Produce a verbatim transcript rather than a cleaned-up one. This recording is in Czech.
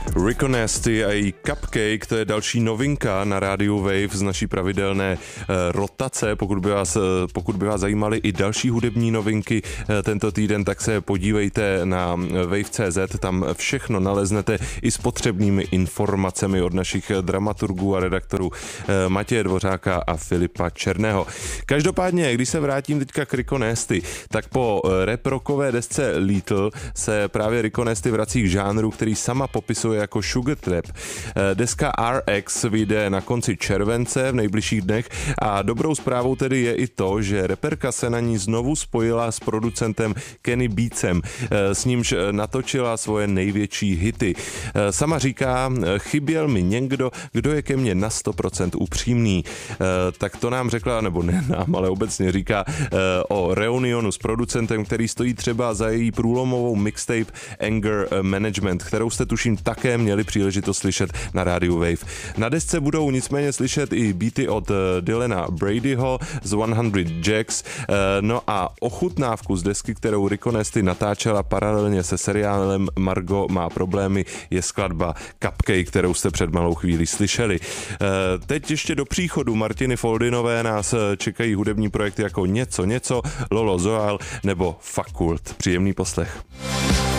Rico Nasty a její Cupcake, to je další novinka na rádiu Wave z naší pravidelné uh, rotace. Pokud by, vás, uh, pokud by vás zajímaly i další hudební novinky uh, tento týden, tak se podívejte na wave tečka cé zet, tam všechno naleznete i s potřebnými informacemi od našich dramaturgů a redaktorů uh, Matěje Dvořáka a Filipa Černého. Každopádně, když se vrátím teďka k Rico Nasty, tak po uh, rap rockové desce Little se právě Rico Nasty vrací k žánru, který sama popisuje jako sugar trap. Deska R X vyjde na konci července v nejbližších dnech a dobrou zprávou tedy je i to, že reperka se na ní znovu spojila s producentem Kenny Beatsem, s nímž natočila svoje největší hity. Sama říká, chyběl mi někdo, kdo je ke mně na sto procent upřímný. Tak to nám řekla, nebo ne nám, ale obecně říká o reunionu s producentem, který stojí třeba za její průlomovou mixtape Anger Management, kterou jste tuším také měli příležitost slyšet na rádiu Wave. Na desce budou nicméně slyšet i beaty od Dylana Bradyho z sto Jacks, no a ochutnávku z desky, kterou Rico Nasty natáčela paralelně se seriálem Margo má problémy, je skladba Cupcake, kterou jste před malou chvílí slyšeli. Teď ještě do příchodu Martiny Foldinové nás čekají hudební projekty jako Něco něco, Lolo Zoal nebo Fakult. Příjemný poslech.